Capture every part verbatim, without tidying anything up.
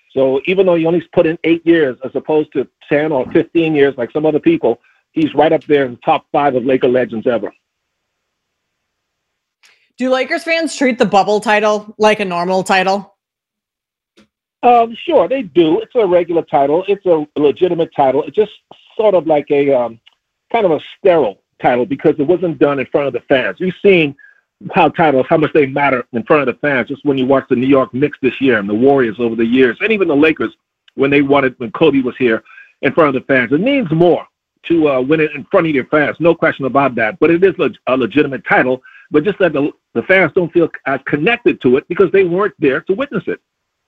So even though he only put in eight years as opposed to ten or fifteen years like some other people, he's right up there in the top five of Laker legends ever. Do Lakers fans treat the bubble title like a normal title? Um, sure, they do. It's a regular title. It's a legitimate title. It's just sort of like a um, kind of a sterile title because it wasn't done in front of the fans. You've seen how titles, how much they matter in front of the fans just when you watch the New York Knicks this year and the Warriors over the years, and even the Lakers when they won it when Kobe was here in front of the fans. It means more to uh, win it in front of your fans, no question about that. But it is a legitimate title, but just that the, the fans don't feel as connected to it because they weren't there to witness it.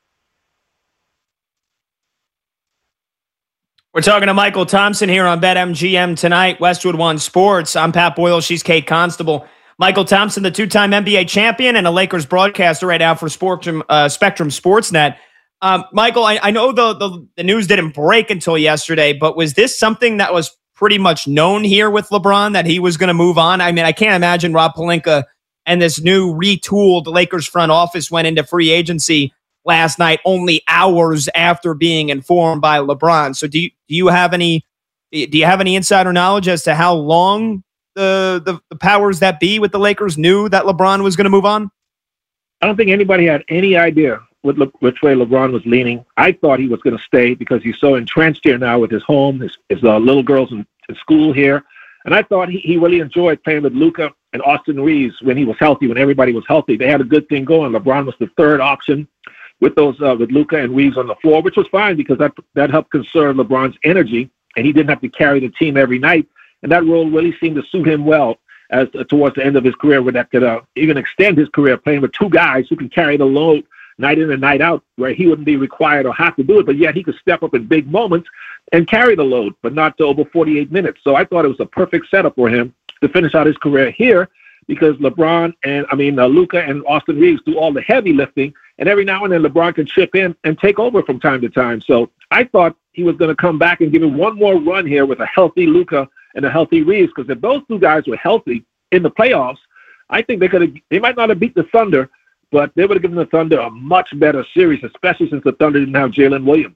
We're talking to Michael Thompson here on BetMGM tonight, Westwood One Sports. I'm Pat Boyle. She's Kate Constable. Michael Thompson, the two-time N B A champion and a Lakers broadcaster right now for Spectrum, uh, Spectrum Sportsnet. Um, Michael, I, I know the, the, the news didn't break until yesterday, but was this something that was pretty much known here with LeBron, that he was going to move on? I mean, I can't imagine Rob Pelinka and this new retooled Lakers front office went into free agency last night, only hours after being informed by LeBron. So do you, do you have any do you have any insider knowledge as to how long the, the, the powers that be with the Lakers knew that LeBron was going to move on? I don't think anybody had any idea what, which way LeBron was leaning. I thought he was going to stay because he's so entrenched here now with his home, his, his uh, little girls in, in school here. And I thought he, he really enjoyed playing with Luka and Austin Reeves when he was healthy, when everybody was healthy. They had a good thing going. LeBron was the third option with those uh, with Luka and Reeves on the floor, which was fine because that that helped conserve LeBron's energy, and he didn't have to carry the team every night. And that role really seemed to suit him well as uh, towards the end of his career, where that could uh, even extend his career, playing with two guys who can carry the load night in and night out, where he wouldn't be required or have to do it, but yet he could step up in big moments and carry the load, but not to over forty-eight minutes. So I thought it was a perfect setup for him to finish out his career here because LeBron and, I mean, uh, Luka and Austin Reeves do all the heavy lifting, and every now and then LeBron can chip in and take over from time to time. So I thought he was going to come back and give him one more run here with a healthy Luka and a healthy Reeves, because if those two guys were healthy in the playoffs, I think they could have, they might not have beat the Thunder, but they would have given the Thunder a much better series, especially since the Thunder didn't have Jalen Williams.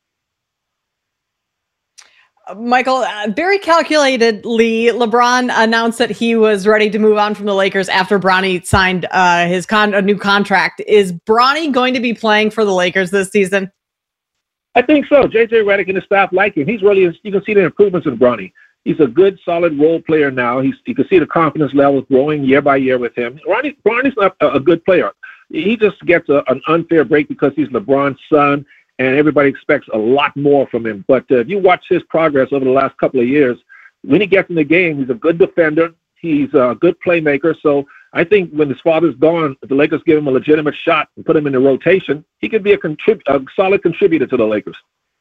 Michael, uh, very calculatedly, LeBron announced that he was ready to move on from the Lakers after Bronny signed uh, his con- a new contract. Is Bronny going to be playing for the Lakers this season? I think so. J J Redick and the staff like him. He's really, you can see the improvements in Bronny. He's a good, solid role player now. He's, you can see the confidence level growing year by year with him. Ronnie, Bronny's not a, a good player. He just gets a, an unfair break because he's LeBron's son, and everybody expects a lot more from him. But uh, if you watch his progress over the last couple of years, when he gets in the game, he's a good defender. He's a good playmaker. So I think when his father's gone, if the Lakers give him a legitimate shot and put him in the rotation, he could be a, contrib- a solid contributor to the Lakers.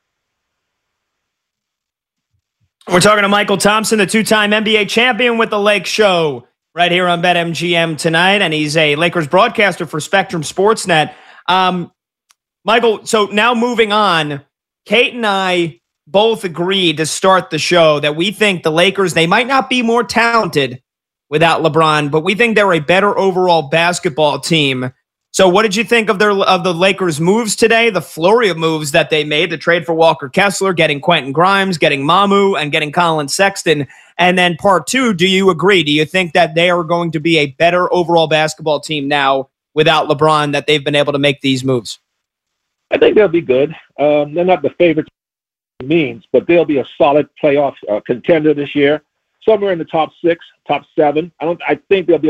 We're talking to Michael Thompson, the two-time N B A champion with the Lake Show, right here on BetMGM tonight, and he's a Lakers broadcaster for Spectrum Sportsnet. Um, Michael, so now moving on, Kate and I both agreed to start the show that we think the Lakers, they might not be more talented without LeBron, but we think they're a better overall basketball team. So what did you think of their of the Lakers' moves today, the flurry of moves that they made, the trade for Walker Kessler, getting Quentin Grimes, getting Mamu, and getting Colin Sexton? And then part two, do you agree? Do you think that they are going to be a better overall basketball team now without LeBron, that they've been able to make these moves? I think they'll be good. Um, they're not the favorite means, but they'll be a solid playoff uh, contender this year, somewhere in the top six, top seven. I don't. I think they'll be.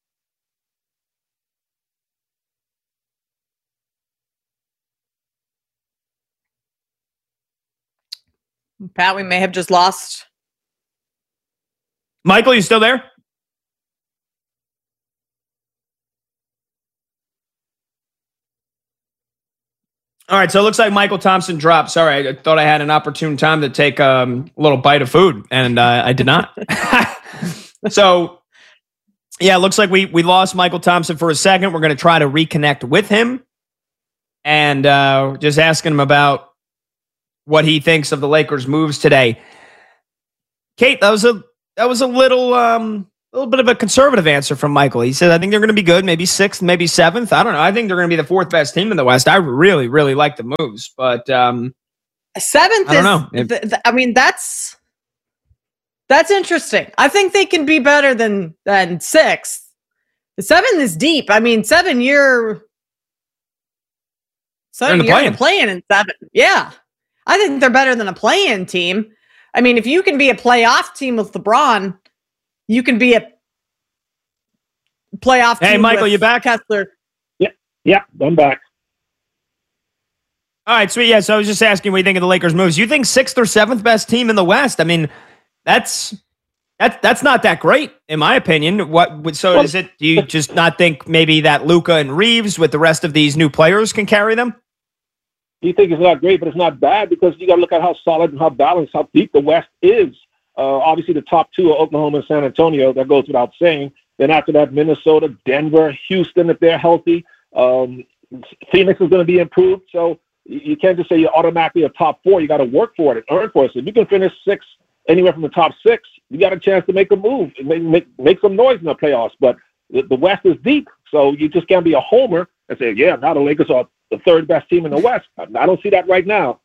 Pat, we may have just lost. Michael, you still there? All right, so it looks like Michael Thompson dropped. Sorry, I thought I had an opportune time to take um, a little bite of food, and uh, I did not. So, yeah, it looks like we we lost Michael Thompson for a second. We're going to try to reconnect with him and uh, just asking him about what he thinks of the Lakers' moves today. Kate, that was a that was a little um, a little bit of a conservative answer from Michael. He said, I think they're going to be good, maybe sixth, maybe seventh. I don't know. I think they're going to be the fourth best team in the West. I really, really like the moves, but um, seventh I don't is, know. If, th- th- I mean, that's that's interesting. I think they can be better than than sixth. Seven is deep. I mean, seven year, seven year playing in seven. Yeah, I think they're better than a play-in team. I mean, if you can be a playoff team with LeBron, you can be a playoff team. Hey, Michael, with you back? Kessler. Yeah, yeah, I'm back. All right, sweet. Yeah, so I was just asking what you think of the Lakers' moves. You think sixth or seventh best team in the West? I mean, that's that's that's not that great, in my opinion. What? So well, is it? Do you just not think maybe that Luka and Reeves with the rest of these new players can carry them? You think it's not great, but it's not bad because you got to look at how solid and how balanced, how deep the West is. Uh, obviously, the top two are Oklahoma and San Antonio. That goes without saying. Then after that, Minnesota, Denver, Houston, if they're healthy. Um, Phoenix is going to be improved. So you can't just say you're automatically a top four. You got to work for it and earn for it. So if you can finish six, anywhere from the top six, you got a chance to make a move and make, make, make some noise in the playoffs. But the, the West is deep, so you just can't be a homer and say, yeah, now the Lakers are the third best team in the West. I don't see that right now.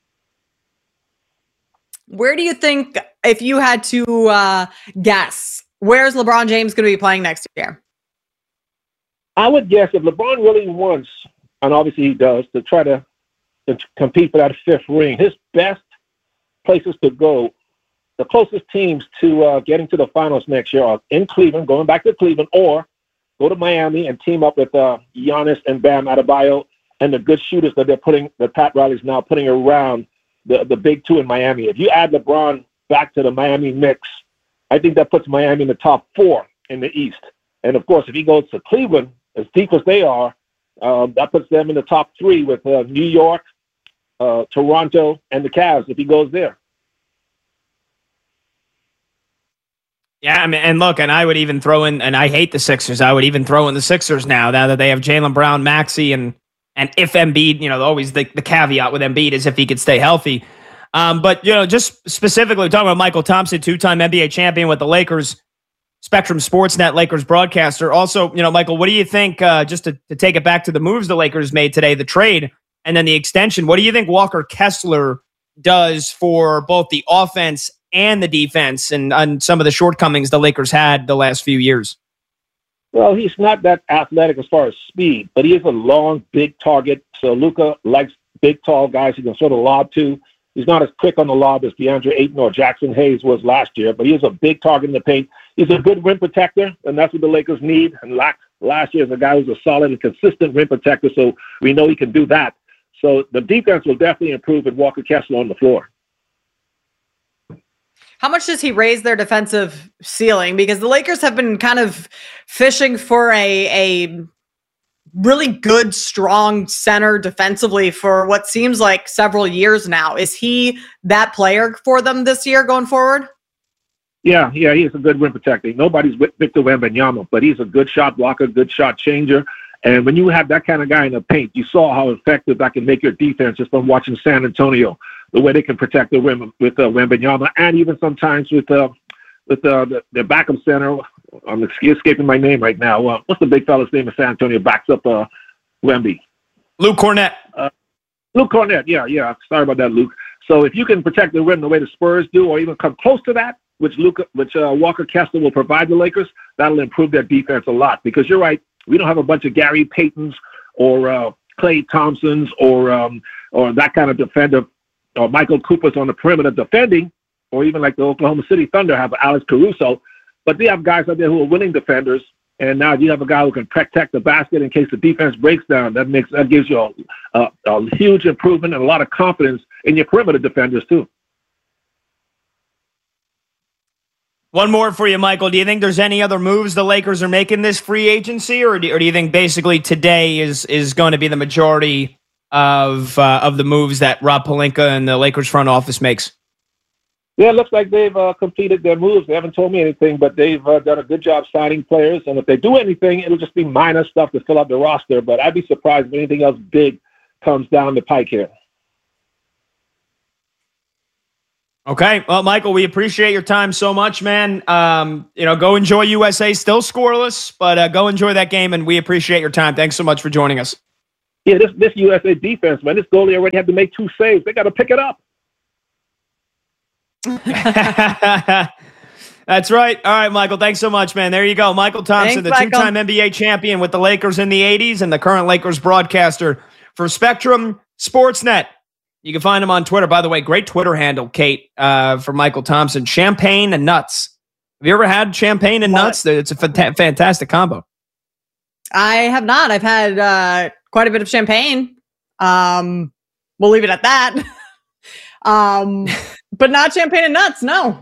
Where do you think, if you had to uh, guess, where's LeBron James going to be playing next year? I would guess if LeBron really wants, and obviously he does, to try to, to compete for that fifth ring, his best places to go, the closest teams to uh, getting to the finals next year are in Cleveland, going back to Cleveland, or go to Miami and team up with uh, Giannis and Bam Adebayo and the good shooters that they're putting, that Pat Riley's now putting around the, the big two in Miami. If you add LeBron back to the Miami mix, I think that puts Miami in the top four in the East. And, of course, if he goes to Cleveland, as deep as they are, uh, that puts them in the top three with uh, New York, uh, Toronto, and the Cavs if he goes there. Yeah, I mean, and look, and I would even throw in, and I hate the Sixers, I would even throw in the Sixers now, now that they have Jaylen Brown, Maxey, and and if Embiid, you know, always the, the caveat with Embiid is if he could stay healthy. Um, but, you know, just specifically talking about Michael Thompson, two-time N B A champion with the Lakers, Spectrum Sportsnet Lakers broadcaster. Also, you know, Michael, what do you think, uh, just to, to take it back to the moves the Lakers made today, the trade, and then the extension, what do you think Walker Kessler does for both the offense and the defense and, and some of the shortcomings the Lakers had the last few years? Well, he's not that athletic as far as speed, but he is a long, big target. So Luka likes big, tall guys he can sort of lob to. He's not as quick on the lob as DeAndre Ayton or Jackson Hayes was last year, but he is a big target in the paint. He's a good rim protector, and that's what the Lakers need. And last, last year is a guy who's a solid and consistent rim protector, so we know he can do that. So the defense will definitely improve with Walker Kessler on the floor. How much does he raise their defensive ceiling? Because the Lakers have been kind of fishing for a, a really good, strong center defensively for what seems like several years now. Is he that player for them this year going forward? Yeah, yeah, he's a good rim protector. Nobody's with Victor Wembanyama, but he's a good shot blocker, good shot changer. And when you have that kind of guy in the paint, you saw how effective that can make your defense just from watching San Antonio, the way they can protect the rim with uh, Wembanyama, and even sometimes with uh, with uh, the, their backup center. I'm escaping my name right now. Uh, what's the big fella's name in San Antonio backs up uh, Wemby? Luke Cornett. Uh, Luke Cornett, yeah, yeah. Sorry about that, Luke. So if you can protect the rim the way the Spurs do, or even come close to that, which Luke, which uh, Walker Kessler will provide the Lakers, that'll improve their defense a lot. Because you're right, we don't have a bunch of Gary Paytons or uh, Klay Thompsons or um, or that kind of defender, or Michael Cooper's on the perimeter defending, or even like the Oklahoma City Thunder have Alex Caruso. But they have guys out there who are winning defenders, and now you have a guy who can protect the basket in case the defense breaks down. That makes that gives you a, a, a huge improvement and a lot of confidence in your perimeter defenders too. One more for you, Michael. Do you think there's any other moves the Lakers are making this free agency, or do, or do you think basically today is is going to be the majority of uh, of the moves that Rob Pelinka and the Lakers front office makes? Yeah, it looks like they've uh, completed their moves. They haven't told me anything, but they've uh, done a good job signing players. And if they do anything, it'll just be minor stuff to fill out the roster. But I'd be surprised if anything else big comes down the pike here. Okay. Well, Michael, we appreciate your time so much, man. Um, you know, go enjoy U S A. Still scoreless, but uh, go enjoy that game, and we appreciate your time. Thanks so much for joining us. Yeah, this this U S A defense, man, this goalie already had to make two saves. They got to pick it up. That's right. All right, Michael, thanks so much, man. There you go. Michael Thompson, Thanks, the Michael. two-time N B A champion with the Lakers in the eighties and the current Lakers broadcaster for Spectrum Sportsnet. You can find him on Twitter. By the way, great Twitter handle, Kate, uh, for Michael Thompson. Champagne and nuts. Have you ever had champagne and What? nuts? It's a fanta- fantastic combo. I have not. I've had uh, quite a bit of champagne. Um, we'll leave it at that. um, but not champagne and nuts. No.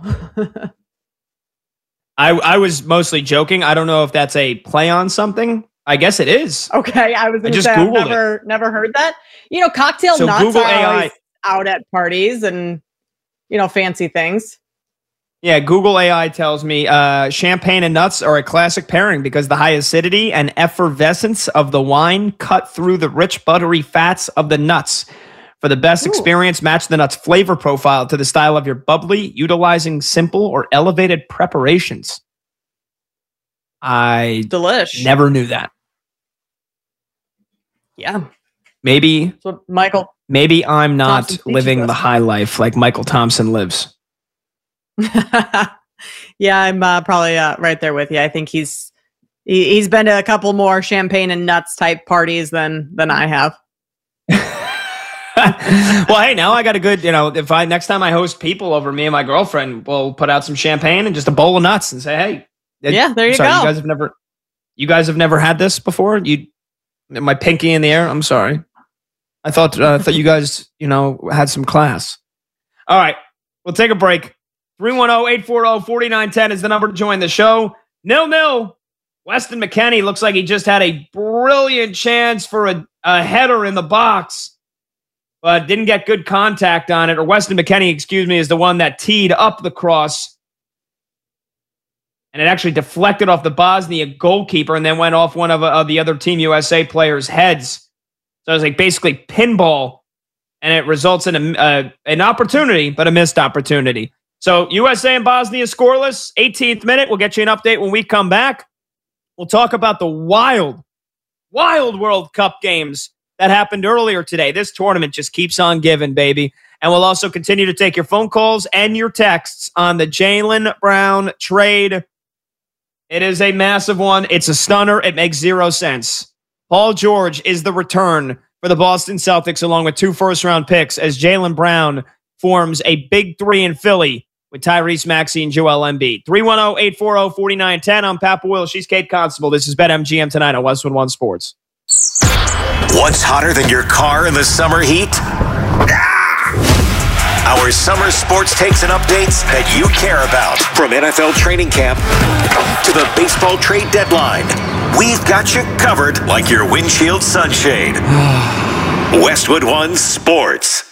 I, I was mostly joking. I don't know if that's a play on something. I guess it is. Okay, I was I going to just say I've Googled never never heard that. You know, cocktail So nuts Google are A I. always out at parties and you know fancy things. Yeah, Google A I tells me uh, champagne and nuts are a classic pairing because the high acidity and effervescence of the wine cut through the rich buttery fats of the nuts. For the best Ooh. experience, match the nuts' flavor profile to the style of your bubbly, utilizing simple or elevated preparations. I Delish. never knew that. Yeah. Maybe, That's what Michael. maybe I'm not Thompson teaches living us. the high life like Michael Thompson lives. Yeah, I'm uh, probably uh, right there with you. I think he's he, he's been to a couple more champagne and nuts type parties than than I have. Well, hey, now I got a good, you know, if I next time I host people over, me and my girlfriend will put out some champagne and just a bowl of nuts and say, hey, Yeah, there you sorry, go. You guys have never, you guys have never had this before. You, my pinky in the air. I'm sorry. I thought, uh, I thought you guys, you know, had some class. All right, we'll take a break. three one zero, eight four zero, four nine one zero is the number to join the show. Nil nil. Weston McKennie looks like he just had a brilliant chance for a, a header in the box, but didn't get good contact on it. Or Weston McKennie, excuse me, is the one that teed up the cross. And it actually deflected off the Bosnia goalkeeper and then went off one of, uh, of the other Team U S A players' heads. So it was like basically pinball, and it results in a, uh, an opportunity, but a missed opportunity. So U S A and Bosnia scoreless, eighteenth minute. We'll get you an update when we come back. We'll talk about the wild, wild World Cup games that happened earlier today. This tournament just keeps on giving, baby. And we'll also continue to take your phone calls and your texts on the Jaylen Brown trade. It is a massive one. It's a stunner. It makes zero sense. Paul George is the return for the Boston Celtics along with two first-round picks as Jaylen Brown forms a big three in Philly with Tyrese Maxey and Joel Embiid. three one zero, eight four zero, four nine one zero. I'm Papa Will. She's Kate Constable. This is BetMGM tonight on Westwood One Sports. What's hotter than your car in the summer heat? Our summer sports takes and updates that you care about. From N F L training camp to the baseball trade deadline, we've got you covered like your windshield sunshade. Westwood One Sports.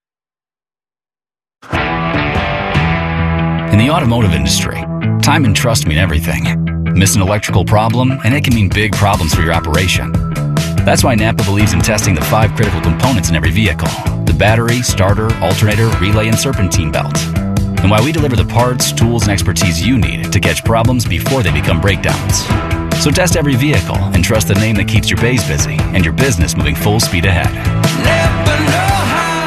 In the automotive industry, time and trust mean everything. Miss an electrical problem, and it can mean big problems for your operation. That's why Napa believes in testing the five critical components in every vehicle: the battery, starter, alternator, relay, and serpentine belt. And why we deliver the parts, tools, and expertise you need to catch problems before they become breakdowns. So test every vehicle and trust the name that keeps your bays busy and your business moving full speed ahead. Never know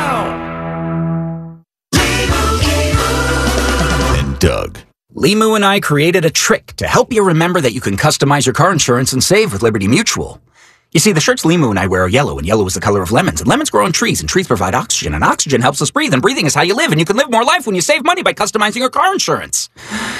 how. And Doug. Limu and I created a trick to help you remember that you can customize your car insurance and save with Liberty Mutual. You see, the shirts Limu and I wear are yellow, and yellow is the color of lemons, and lemons grow on trees, and trees provide oxygen, and oxygen helps us breathe, and breathing is how you live, and you can live more life when you save money by customizing your car insurance.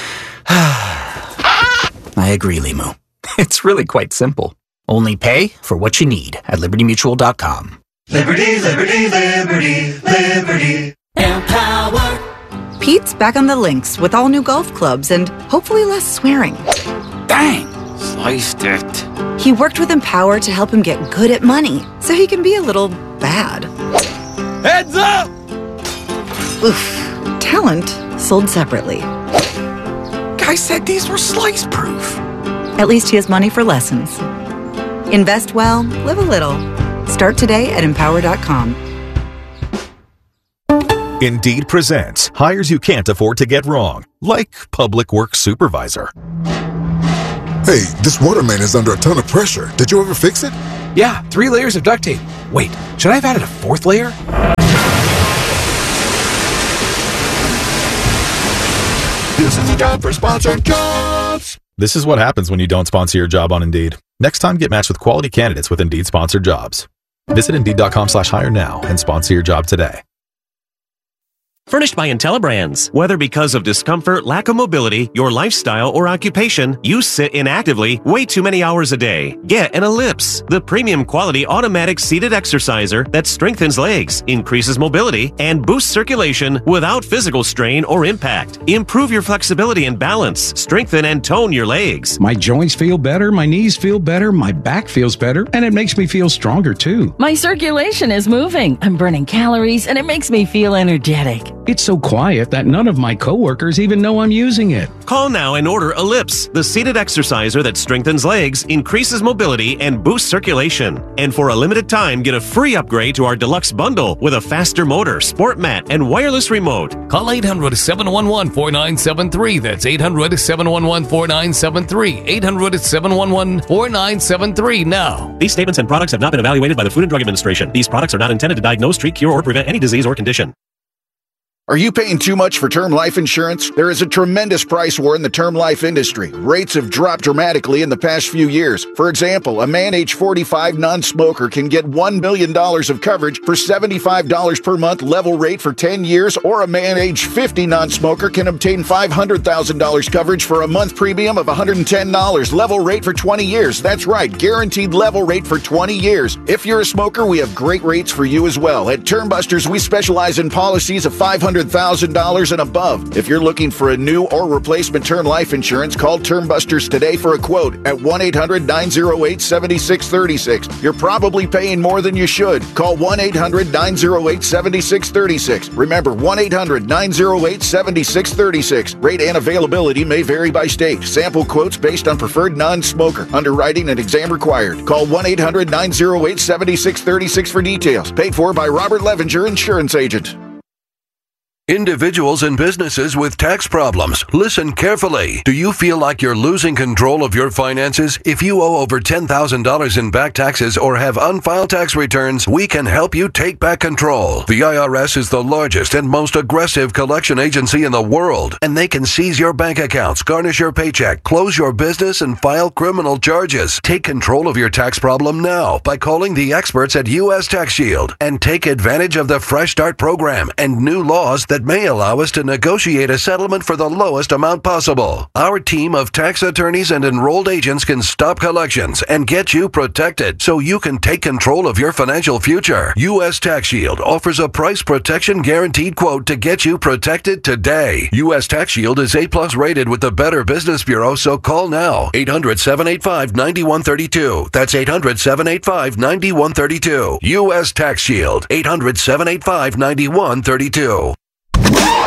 I agree, Limu. It's really quite simple. Only pay for what you need at liberty mutual dot com. Liberty, liberty, liberty, liberty. Empower. Pete's back on the links with all new golf clubs and hopefully less swearing. Dang! Sliced it. He worked with Empower to help him get good at money, so he can be a little bad. Heads up! Oof. Talent sold separately. Guy said these were slice-proof. At least he has money for lessons. Invest well, live a little. Start today at empower dot com. Indeed presents hires you can't afford to get wrong, like public works supervisor. Hey, this water main is under a ton of pressure. Did you ever fix it? Yeah, three layers of duct tape. Wait, should I have added a fourth layer? This is a job for sponsored jobs. This is what happens when you don't sponsor your job on Indeed. Next time, get matched with quality candidates with Indeed sponsored jobs. Visit Indeed.com slash hire now and sponsor your job today. Furnished by IntelliBrands. Whether because of discomfort, lack of mobility, your lifestyle, or occupation, you sit inactively way too many hours a day. Get an Ellipse, the premium quality automatic seated exerciser that strengthens legs, increases mobility, and boosts circulation without physical strain or impact. Improve your flexibility and balance. Strengthen and tone your legs. My joints feel better, my knees feel better, my back feels better, and it makes me feel stronger too. My circulation is moving. I'm burning calories, and it makes me feel energetic. It's so quiet that none of my coworkers even know I'm using it. Call now and order Ellipse, the seated exerciser that strengthens legs, increases mobility, and boosts circulation. And for a limited time, get a free upgrade to our deluxe bundle with a faster motor, sport mat, and wireless remote. Call eight hundred, seven one one, four nine seven three. That's eight hundred, seven one one, four nine seven three. eight hundred, seven one one, four nine seven three now. These statements and products have not been evaluated by the Food and Drug Administration. These products are not intended to diagnose, treat, cure, or prevent any disease or condition. Are you paying too much for term life insurance? There is a tremendous price war in the term life industry. Rates have dropped dramatically in the past few years. For example, a man age forty-five non-smoker can get one million dollars of coverage for seventy-five dollars per month level rate for ten years, or a man age fifty non-smoker can obtain five hundred thousand dollars coverage for a month premium of one hundred ten dollars level rate for twenty years. That's right, guaranteed level rate for twenty years. If you're a smoker, we have great rates for you as well. At Term Busters, we specialize in policies of five hundred thousand dollars and above. If you're looking for a new or replacement term life insurance, call Term Busters today for a quote at one eight hundred, nine oh eight, seven six three six. You're probably paying more than you should. Call one eight hundred, nine oh eight, seven six three six. Remember, one eight hundred, nine oh eight, seven six three six. Rate and availability may vary by state. Sample quotes based on preferred non-smoker. Underwriting and exam required. Call one eight hundred, nine oh eight, seven six three six for details. Paid for by Robert Levinger, insurance agent. Individuals and businesses with tax problems, listen carefully. Do you feel like you're losing control of your finances? If you owe over ten thousand dollars in back taxes or have unfiled tax returns, we can help you take back control. The I R S is the largest and most aggressive collection agency in the world, and they can seize your bank accounts, garnish your paycheck, close your business, and file criminal charges. Take control of your tax problem now by calling the experts at U S Tax Shield and take advantage of the Fresh Start program and new laws that may allow us to negotiate a settlement for the lowest amount possible. Our team of tax attorneys and enrolled agents can stop collections and get you protected so you can take control of your financial future. U S Tax Shield offers a price protection guaranteed quote to get you protected today. U S Tax Shield is A plus rated with the Better Business Bureau, so call now. eight hundred, seven eight five, nine one three two. That's eight hundred, seven eight five, nine one three two. U S Tax Shield. eight hundred, seven eight five, nine one three two.